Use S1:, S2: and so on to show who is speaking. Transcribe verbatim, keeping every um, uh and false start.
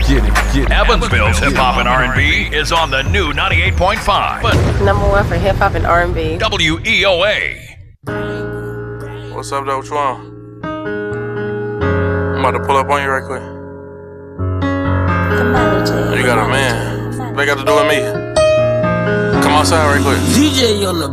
S1: Get it, get it.
S2: Evansville's hip hop and R and B is on the new ninety-eight point five.
S3: Number one for hip hop and R and B.
S2: W E O A.
S4: What's up, though? What you want? I'm about to pull up on you right quick. You got a man. What they got to do with me? Come outside right quick.
S5: D J on the